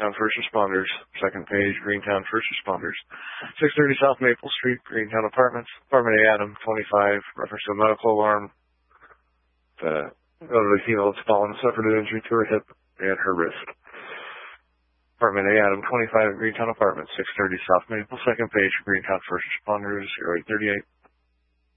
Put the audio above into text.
Greentown First Responders. Second page, Greentown First Responders. 630 South Maple Street, Greentown Apartments. Apartment A, Adam, 25, reference to a medical alarm. The elderly female has fallen, suffered an injury to her hip and her wrist. Apartment A, Adam, 25, Greentown Apartments. 630 South Maple. Second page, Greentown First Responders, 0838.